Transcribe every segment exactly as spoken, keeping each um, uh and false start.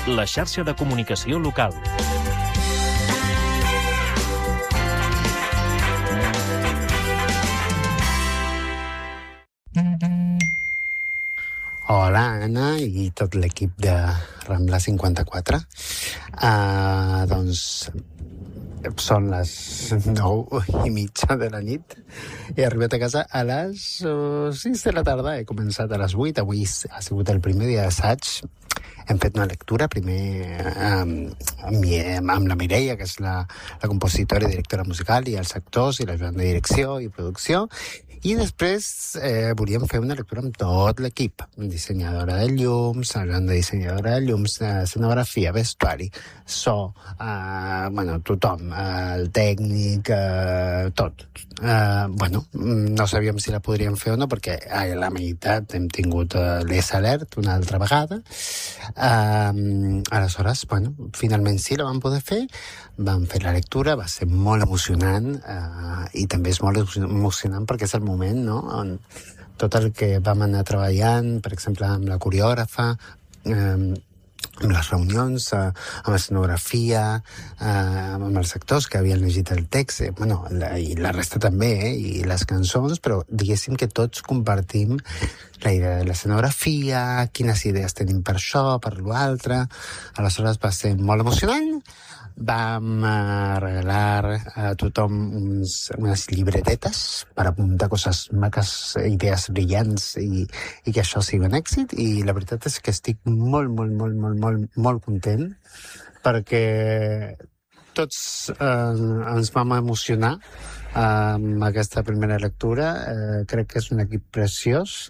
la xarxa de comunicació local. Hola, Anna, i tot l'equip de Rambla cinquanta-quatre. Uh, doncs són les nou i mitja de la nit. He arribat a casa a les uh, sis de la tarda. He començat a les vuit. Avui ha sigut el primer dia d'assaig. Hem fet una lectura, primer amb, amb la Mireia, que és la, la compositora i directora musical, i els actors, i la Joan de direcció i producció. I després eh, volíem fer una lectura amb tot l'equip. Dissenyadora de llums, Joan de dissenyadora de llums, escenografia, vestuari, so, eh, bueno, tothom, eh, el tècnic, eh, tot. Eh, bueno, no sabíem si la podríem fer o no, perquè a la meitat hem tingut eh, l'Es Alert una altra vegada. Eh, aleshores, bueno, finalment sí, la vam poder fer. Vam fer la lectura, va ser molt emocionant eh, i també és molt emocionant perquè és el moment, no?, on tot el que vam anar treballant, per exemple, amb la coreògrafa, eh, amb les reunions, eh, amb l'escenografia, eh, amb els actors que havien llegit el text, eh, bueno, la, i la resta també, eh, i les cançons, però diguéssim que tots compartim la idea de l'escenografia, quines idees tenim per això, per l'altre. Aleshores va ser molt emocionant. Vam uh, regalar a tothom uns, unes llibretetes per apuntar coses maques, idees brillants i, i que això sigui un èxit. I la veritat és que estic molt, molt, molt, molt, molt, molt content perquè tots eh, ens vam emocionar eh, amb aquesta primera lectura. Eh, crec que és un equip preciós.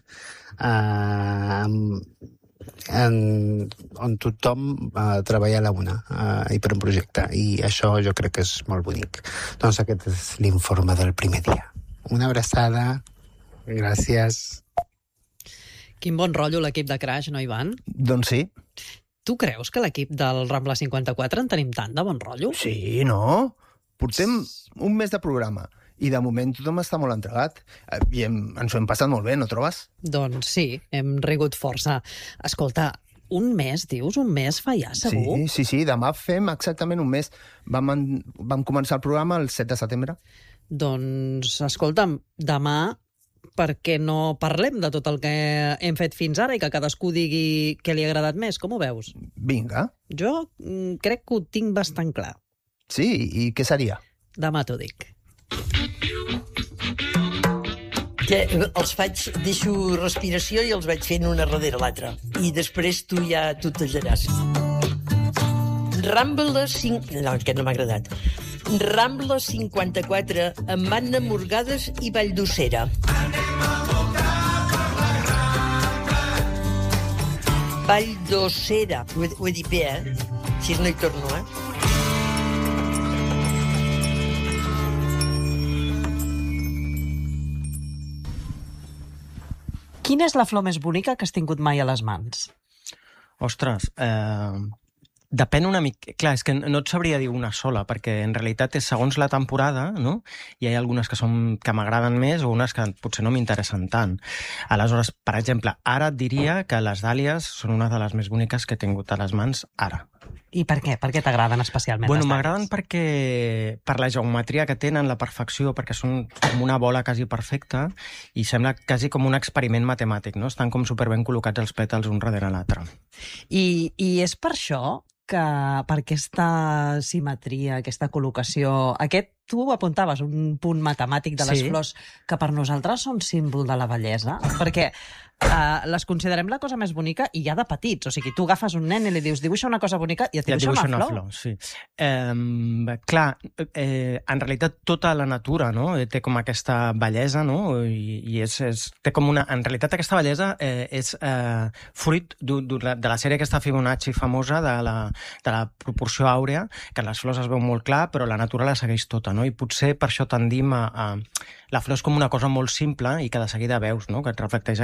Eh, amb En, on tothom uh, treballa a la una uh, i per un projecte, i això jo crec que és molt bonic. Doncs aquest és l'informe del primer dia. Una abraçada, gràcies. Quin bon rotllo l'equip de Crash, no, Ivan? Doncs sí. Tu creus que l'equip del Rambla cinquanta-quatre en tenim tant de bon rotllo? Sí, no? Portem un mes de programa i de moment tothom està molt entregat. I hem, ens ho hem passat molt bé, no trobes? Doncs sí, hem rigut força. Escolta, un mes, dius? Un mes fa ja, segur? Sí, sí, sí, demà fem exactament un mes. Vam, en, vam començar el programa el set de setembre. Doncs, escolta'm, demà, per què no parlem de tot el que hem fet fins ara i que cadascú digui què li ha agradat més? Com ho veus? Vinga. Jo mm, crec que ho tinc bastant clar. Sí, i què seria? Demà t'ho dic. Que els faig, deixo respiració i els vaig fent una darrere l'altra. I després tu ja tutejaràs. Rambla cinc... No, aquest no m'ha agradat. Rambla cinquanta-quatre amb Anna Morgades i Valldosera. Valldosera. Ho he, ho he dit bé, eh? Si no hi torno, eh? Quina és la flor més bonica que has tingut mai a les mans? Ostres, eh, depèn una mica... Clar, és que no et sabria dir una sola, perquè en realitat és segons la temporada, no? Hi ha algunes que, són, que m'agraden més o unes que potser no m'interessen tant. Aleshores, per exemple, ara et diria que les dàlies són una de les més boniques que he tingut a les mans ara. I per què? Per què t'agraden especialment bueno, les dàlies? M'agraden perquè per la geometria que tenen, la perfecció, perquè són com una bola quasi perfecta i sembla quasi com un experiment matemàtic, no? Estan com superben col·locats els pètals un darrere l'altre. I, I és per això que per aquesta simetria, aquesta col·locació, aquest, tu apuntaves un punt matemàtic de les sí. flors que per nosaltres són símbol de la bellesa, perquè Uh, les considerem la cosa més bonica i ja de petits. O sigui, tu agafes un nen i li dius dibuixa una cosa bonica i et dibuixa, dibuixa una, una flor. flor sí. eh, clar, eh, en realitat tota la natura, no? Té com aquesta bellesa, no? I, i és, és, té com una... En realitat aquesta bellesa eh, és eh, fruit de, de la sèrie aquesta Fibonacci famosa de la, de la proporció àurea, que les flors es veu molt clar, però la natura la segueix tota, no? I potser per això tendim a... a la flor és com una cosa molt simple i que de seguida veus, no? Que et reflecteix aquesta bellesa.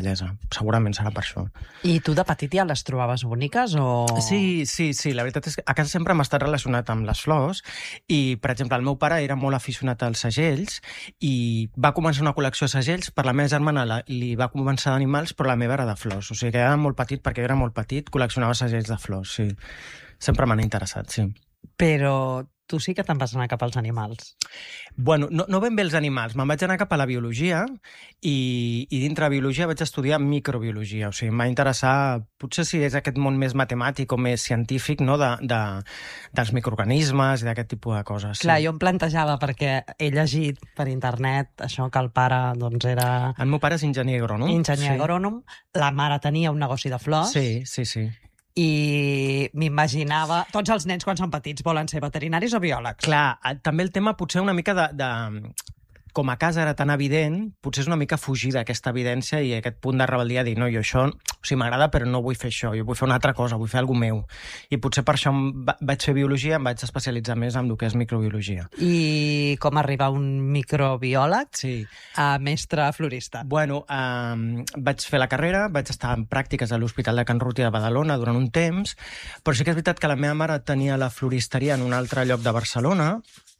bellesa. Segurament serà per això. I tu de petit ja les trobaves boniques o...? Sí, sí, sí. La veritat és que a casa sempre m'ha estat relacionat amb les flors i, per exemple, el meu pare era molt aficionat als segells i va començar una col·lecció de segells. Per la meva germana la, li va començar d'animals, però la meva era de flors. O sigui que era molt petit, perquè era molt petit, col·leccionava segells de flors, sí. Sempre m'han interessat, sí. Però tu sí que te'n vas anar cap als animals. Bueno, no, no ben bé els animals. Me'n vaig anar cap a la biologia i, i dintre de biologia vaig estudiar microbiologia. O sigui, em va interessar, potser si és aquest món més matemàtic o més científic, no? de, de, dels microorganismes i d'aquest tipus de coses. Sí. Clar, jo em plantejava, perquè he llegit per internet això que el pare doncs, era... El meu pare és enginyer agrònom. Enginyer sí. agrònom. La mare tenia un negoci de flors. Sí, sí, sí. I m'imaginava... Tots els nens, quan són petits, volen ser veterinaris o biòlegs. Clar, també el tema potser una mica de... de... Com a casa era tan evident, potser és una mica fugir d'aquesta evidència i aquest punt de rebel·lia, dir, no, jo això, o sigui, m'agrada, però no vull fer això, jo vull fer una altra cosa, vull fer alguna meu. I potser per això vaig fer biologia, em vaig especialitzar més en el que és microbiologia. I com arribar un microbiòleg sí. a mestre florista? Bueno, eh, vaig fer la carrera, vaig estar en pràctiques a l'Hospital de Can Ruti de Badalona durant un temps, però sí que és veritat que la meva mare tenia la floristeria en un altre lloc de Barcelona,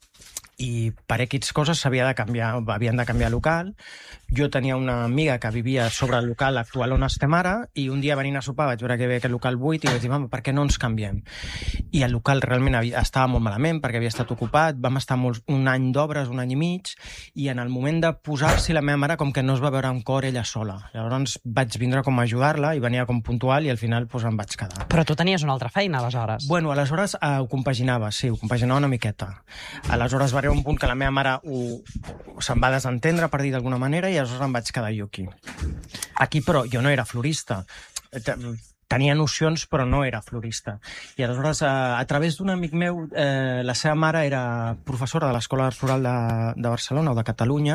i per X coses s'havia de canviar, havien de canviar local. Jo tenia una amiga que vivia sobre el local actual on estem ara i un dia venint a sopar vaig veure que hi havia aquest local buit i vaig dir, mama, per què no ens canviem? I el local realment havia, estava molt malament perquè havia estat ocupat, vam estar molts, un any d'obres, un any i mig, i en el moment de posar-s'hi la meva mare com que no es va veure amb cor ella sola. Llavors vaig vindre com a ajudar-la i venia com puntual i al final pues, em vaig quedar. Però tu tenies una altra feina, aleshores. Bueno, aleshores eh, ho compaginava, sí, ho compaginava una miqueta. Aleshores va arribar un punt que la meva mare ho, se'n va desentendre, per dir d'alguna manera, i aleshores em vaig quedar jo aquí. Aquí, però, jo no era florista. Tenia nocions, però no era florista. I aleshores, a, a través d'un amic meu, eh, la seva mare era professora de l'Escola Rural de, de Barcelona o de Catalunya,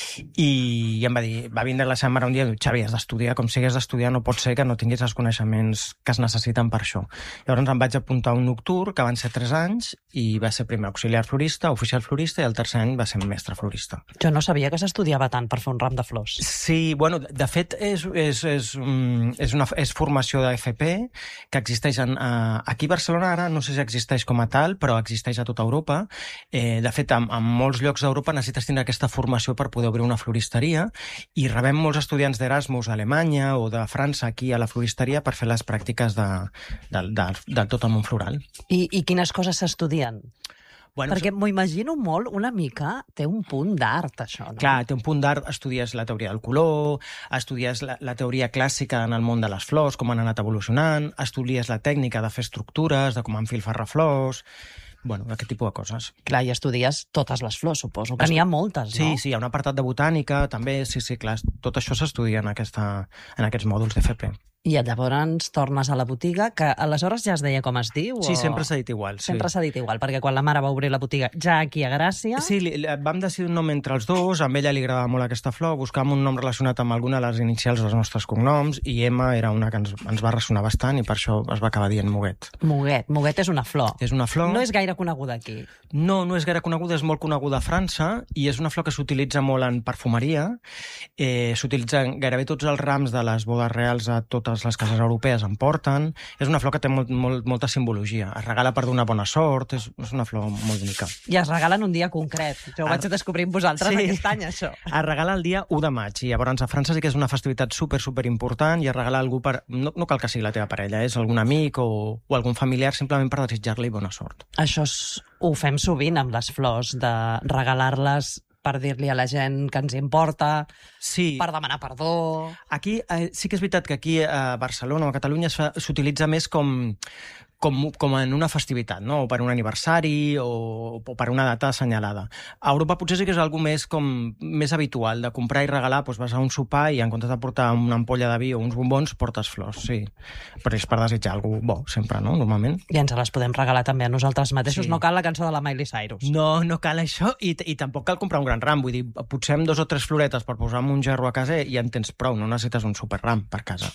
i em va dir, va vindre la seva mare un dia i diu, Xavi, has d'estudiar, com si hagués d'estudiar, no pot ser que no tinguis els coneixements que es necessiten per això. Llavors em vaig apuntar a un nocturn, que van ser tres anys, i va ser primer auxiliar florista, oficial florista, i el tercer any va ser mestre florista. Jo no sabia que s'estudiava tant per fer un ram de flors. Sí, bueno, de fet, és, és, és, és, una, és formació de F P, que existeix en, uh, aquí a Barcelona ara no sé si existeix com a tal, però existeix a tota Europa. Eh, de fet, en, en molts llocs d'Europa necessites tindre aquesta formació per poder obrir una floristeria i rebem molts estudiants d'Erasmus d'Alemanya o de França aquí a la floristeria per fer les pràctiques de, de, de, de tot el món floral. I, i quines coses s'estudien? Bueno, perquè m'ho imagino molt, una mica, té un punt d'art, això, no? Clar, té un punt d'art, estudies la teoria del color, estudies la, la teoria clàssica en el món de les flors, com han anat evolucionant, estudies la tècnica de fer estructures, de com enfilferrar flors, bueno, aquest tipus de coses. Clar, i estudies totes les flors, suposo, que n'hi ha moltes, sí, no? Sí, sí, hi ha un apartat de botànica, també, sí, sí, clar, tot això s'estudia en, aquesta, en aquests mòduls d'F P. I llavors tornes a la botiga, que aleshores ja es deia com es diu? Sí, o... sempre s'ha dit igual. Sí. Sempre s'ha dit igual, perquè quan la mare va obrir la botiga ja aquí a Gràcia... Sí, li, li, vam decidir un nom entre els dos, a ella li agradava molt aquesta flor, buscàvem un nom relacionat amb alguna de les inicials dels nostres cognoms, i Emma era una que ens, ens va ressonar bastant, i per això es va acabar dient Muguet. Muguet. Muguet és una flor. És una flor... No és gaire coneguda aquí. No, no és gaire coneguda, és molt coneguda a França, i és una flor que s'utilitza molt en perfumeria, eh, s'utilitzen gairebé tots els rams de les bodes reals a totes les cases europees en porten. És una flor que té molt, molt, molta simbologia. Es regala per donar bona sort, és, és una flor molt bonica. I es regalen un dia concret. Jo ho vaig descobrir amb vosaltres sí. aquest any, això. Es regala el dia u de maig, i llavors a França sí que és una festivitat super, super important, i es regala algú per... No, no cal que sigui la teva parella, és algun amic o, o algun familiar simplement per desitjar-li bona sort. Això és, ho fem sovint amb les flors, de regalar-les per dir-li a la gent que ens importa, sí. Per demanar perdó... Aquí eh, sí que és veritat que aquí a Barcelona o a Catalunya s'utilitza més com, com, com en una festivitat, no? O per un aniversari o, o per una data assenyalada. A Europa potser sí que és algo més, com, més habitual, de comprar i regalar, doncs vas a un sopar i en comptes de portar una ampolla de vi o uns bombons, portes flors, sí. Però és per desitjar alguna cosa bo, sempre, no? Normalment. I ens les podem regalar també a nosaltres mateixos. Sí. No cal la cançó de la Miley Cyrus. No, no cal això, i, i tampoc cal comprar un gran ram. Vull dir, potser amb dos o tres floretes per posar en un gerro a casa i ja en tens prou, no necessites un superram per casa.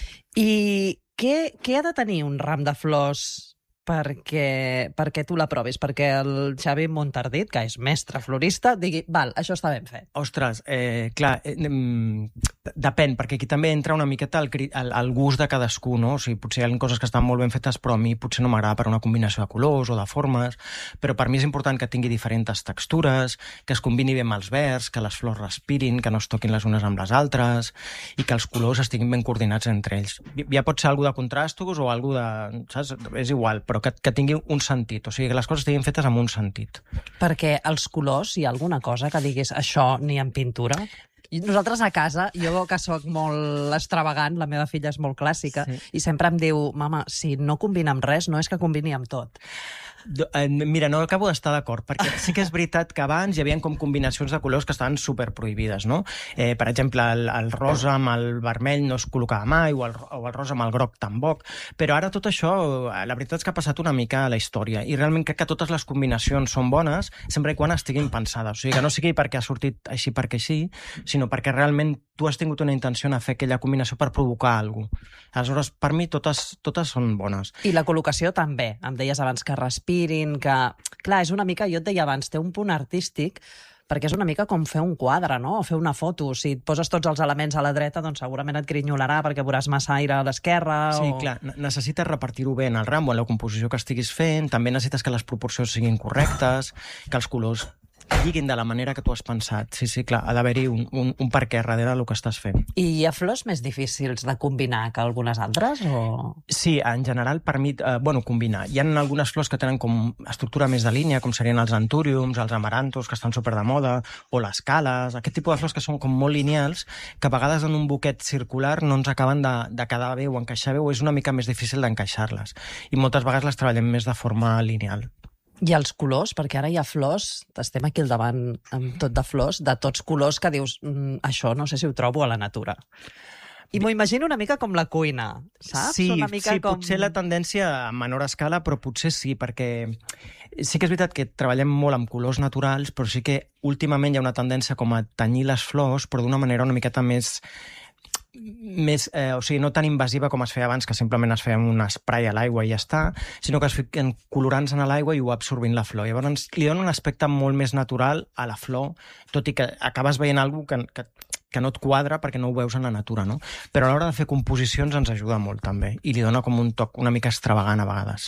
I què, què ha de tenir un ram de flors perquè, perquè tu l'aprovis? Perquè el Xavi Montardit, que és mestre florista, digui, val, això està ben fet. Ostres, eh, clar, eh, Depèn, perquè aquí també entra una miqueta el, el, el gust de cadascú, no? O sigui, potser hi ha coses que estan molt ben fetes, però a mi potser no m'agrada per una combinació de colors o de formes, però per mi és important que tingui diferents textures, que es combini bé amb els verds, que les flors respirin, que no es toquin les unes amb les altres, i que els colors estiguin ben coordinats entre ells. Ja pot ser alguna de contrastos o alguna de... saps? És igual, però que, que tingui un sentit, o sigui, que les coses estiguin fetes amb un sentit. Perquè els colors, hi ha alguna cosa que diguis això ni en pintura? Nosaltres a casa, jo que sóc molt extravagant, la meva filla és molt clàssica, sí. I sempre em diu, mama, si no combina amb res, no és que combini amb tot. Mira, no acabo d'estar d'acord, perquè sí que és veritat que abans hi havia com combinacions de colors que estaven superprohibides, no? Eh, per exemple, el, el rosa amb el vermell no es col·locava mai, o el, o el rosa amb el groc tampoc, però ara tot això, la veritat és que ha passat una mica a la història, i realment crec que totes les combinacions són bones, sempre i quan estiguin pensades, o sigui, que no sigui perquè ha sortit així perquè sí, sinó perquè realment tu has tingut una intenció a fer aquella combinació per provocar alguna cosa. Aleshores, per mi, totes, totes són bones. I la col·locació també. Em deies abans que respirin, que... Clar, és una mica, jo et deia abans, té un punt artístic, perquè és una mica com fer un quadre, no? O fer una foto. Si et poses tots els elements a la dreta, doncs segurament et grinyolarà perquè veuràs massa aire a l'esquerra. Sí, o... clar, necessites repartir-ho bé en el ram o en la composició que estiguis fent, també necessites que les proporcions siguin correctes, que els colors lliguin de la manera que tu has pensat. Sí, sí, clar, ha d'haver-hi un, un, un per què darrere del que estàs fent. I hi ha flors més difícils de combinar que algunes altres? O... Sí, en general, per mi, eh, bueno, combinar. Hi ha algunes flors que tenen com estructura més de línia, com serien els antúriums, els amarantos, que estan super de moda, o les cales, aquest tipus de flors que són com molt lineals, que a vegades en un buquet circular no ens acaben de, de quedar bé o encaixar bé, o és una mica més difícil d'encaixar-les. I moltes vegades les treballem més de forma lineal. I els colors, perquè ara hi ha flors, estem aquí al davant amb tot de flors, de tots colors que dius, mm, això no sé si ho trobo a la natura. I m'ho imagino una mica com la cuina, saps? Sí, una mica sí com... potser la tendència a menor escala, però potser sí, perquè sí que és veritat que treballem molt amb colors naturals, però sí que últimament hi ha una tendència com a tenyir les flors, però d'una manera una miqueta més... més, eh, o sigui, no tan invasiva com es feia abans, que simplement es feia un spray a l'aigua i ja està, sinó que es fiquen colorants en l'aigua i ho va absorbint la flor. Llavors li dona un aspecte molt més natural a la flor, tot i que acabes veient alguna cosa que, que, que no et quadra perquè no ho veus en la natura, no? Però a l'hora de fer composicions ens ajuda molt també, i li dona com un toc una mica extravagant a vegades.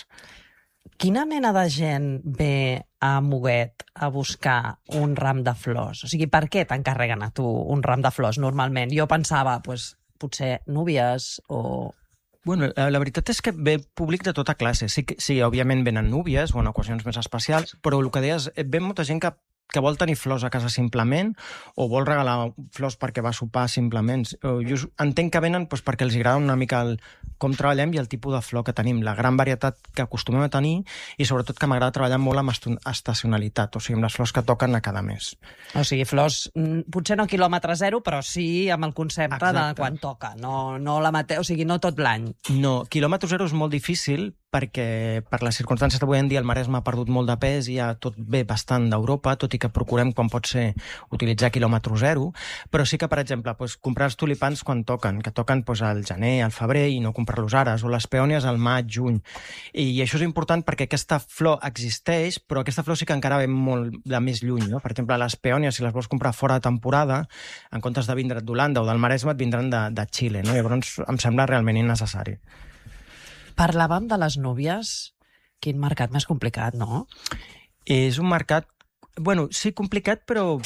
Quina mena de gent ve a Muguet a buscar un ram de flors? O sigui, per què t'encarreguen a tu un ram de flors normalment? Jo pensava, pues, potser núvies o... Bueno, la, la veritat és que ve públic de tota classe. Sí, que, sí, òbviament venen núvies o en ocasions més especials, però el que deies, ve molta gent que que vol tenir flors a casa simplement o vol regalar flors perquè va sopar simplement. Jo entenc que venen doncs, perquè els agrada una mica el, com treballem i el tipus de flor que tenim, la gran varietat que acostumem a tenir i sobretot que m'agrada treballar molt amb estacionalitat, o sigui, amb les flors que toquen a cada mes. O sigui, flors, potser no quilòmetre zero, però sí amb el concepte Exacte. De quan toca, no, no la mate... o sigui, no tot l'any. No, quilòmetre zero és molt difícil perquè per les circumstàncies d'avui en dia el Maresme ha perdut molt de pes i ja tot ve bastant d'Europa, tot i que procurem, quan pot ser, utilitzar quilòmetre zero, però sí que, per exemple, doncs, comprar els tulipans quan toquen, que toquen doncs, al gener, al febrer, i no comprar-los ara, o les peònies al maig, juny. I això és important perquè aquesta flor existeix, però aquesta flor sí que encara ve molt de més lluny, no? Per exemple, les peònies, si les vols comprar fora de temporada, en comptes de vindre't d'Holanda o del Maresme, et vindran de, de Xile, no? Llavors em sembla realment innecessari. Parlàvem de les núvies. Quin mercat més complicat, no? És un mercat, bueno, sí, complicat, però...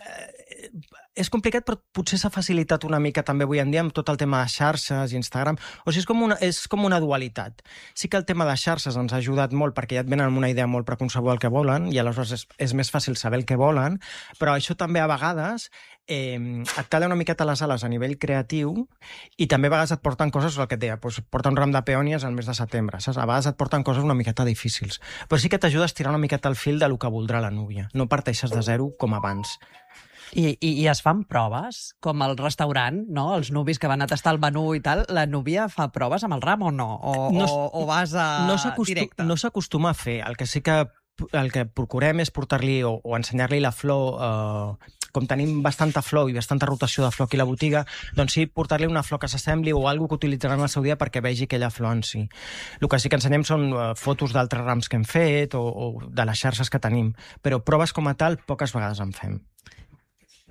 Eh, és complicat, però potser s'ha facilitat una mica també avui en dia amb tot el tema de xarxes i Instagram. O sigui, és com una, és com una dualitat. Sí que el tema de xarxes ens ha ajudat molt perquè ja et venen amb una idea molt preconcebuda del que volen i aleshores és, és més fàcil saber el que volen, però això també a vegades eh, et talla una miqueta les ales a nivell creatiu i també a vegades et porten coses, el que et deia, doncs porta un ram de peònies al mes de setembre, saps? A vegades et porten coses una miqueta difícils, però sí que t'ajuda a estirar una miqueta el fil de lo que voldrà la núvia. No parteixes de zero com abans. I, i, I es fan proves, com al restaurant, no? Els nuvis que van a tastar el menú i tal, la núvia fa proves amb el ram o no? O, no, o, o vas a no directe? No s'acostuma a fer. El que sí que el que procurem és portar-li o, o ensenyar-li la flor, eh, com tenim bastanta flor i bastanta rotació de flor aquí a la botiga, doncs sí, portar-li una flor que s'assembli o alguna que utilitzaran el seu dia perquè vegi aquella flor en si. El que sí que ensenyem són eh, fotos d'altres rams que hem fet o, o de les xarxes que tenim, però proves com a tal poques vegades en fem.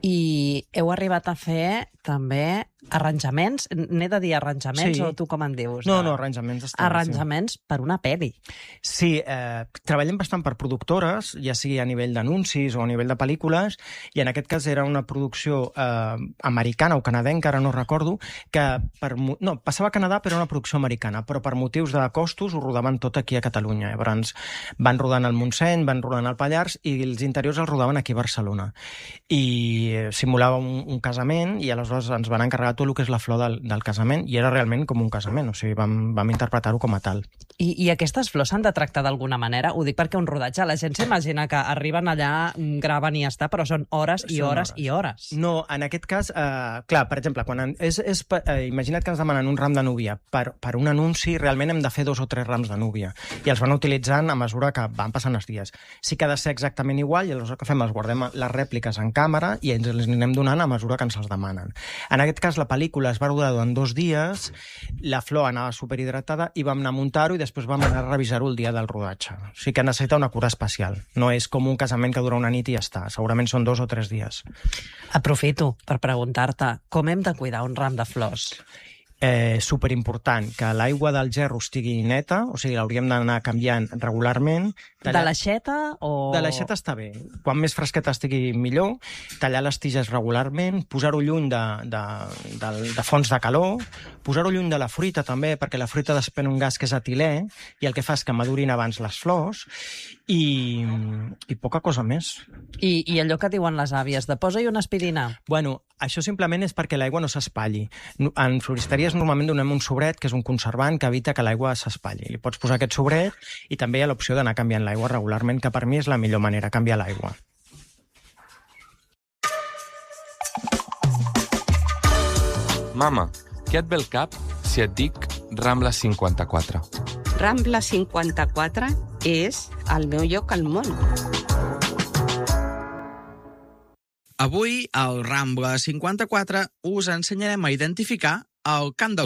I heu arribat a fer també arranjaments? N'he de dir arranjaments Sí. o tu com en dius? No, no, arranjaments. Està bé, Arranjaments per una pel·li. Sí, eh, treballem bastant per productores, ja sigui a nivell d'anuncis o a nivell de pel·lícules, i en aquest cas era una producció eh, americana o canadenca, ara no recordo, que per, mo- no, passava a Canadà, però era una producció americana, però per motius de costos ho rodaven tot aquí a Catalunya. Llavors van rodant al Montseny, van rodant al Pallars, i els interiors els rodaven aquí a Barcelona. I eh, simulava un, un casament, i aleshores ens van encarregar tot el que és la flor del, del casament, i era realment com un casament, o sigui, vam, vam interpretar-ho com a tal. I, I aquestes flors s'han de tractar d'alguna manera? Ho dic perquè un rodatge, la gent s'imagina que arriben allà, mm, graven i ja està, però són hores i Són hores, hores. i hores. No, en aquest cas, eh, clar, per exemple, quan en, és, és, pe- eh, imagina't que ens demanen un ram de núvia. Per, per un anunci realment hem de fer dos o tres rams de núvia, i els van utilitzant a mesura que van passant els dies. Sí que ha de ser exactament igual, i aleshores el que fem és guardem les rèpliques en càmera i ens les anem donant a mesura que ens els demanen. En aquest cas, la pel·lícula es va rodar durant dos dies, la flor anava superhidratada i vam anar a muntar-ho i després vam anar a revisar-ho el dia del rodatge. O sigui que necessita una cura especial. No és com un casament que dura una nit i ja està. Segurament són dos o tres dies. Aprofito per preguntar-te, com hem de cuidar un ram de flors? Eh, superimportant, que l'aigua del gerro estigui neta, o sigui, l'hauríem d'anar canviant regularment. De l'aixeta o... De l'aixeta està bé. Quan més fresqueta estigui, millor. Tallar les tiges regularment, posar-ho lluny de, de, de, de fonts de calor, posar-ho lluny de la fruita també, perquè la fruita desprèn un gas que és etilè, i el que fa és que madurin abans les flors, i, i poca cosa més. I, I allò que diuen les àvies, de posa-hi una aspirina. Bueno, això simplement és perquè l'aigua no s'espatlli. No- En floristeries normalment donem un sobret, que és un conservant que evita que l'aigua s'espatlli. Li pots posar aquest sobret i també hi ha l'opció d'anar canviant l'aigua regularment, que per mi és la millor manera, canviar l'aigua. Mama, què et ve al cap si et dic Rambla cinquanta-quatre? Rambla cinquanta-quatre és el meu lloc al món. Avui, al Rambla cinquanta-quatre, us ensenyarem a identificar el cant dels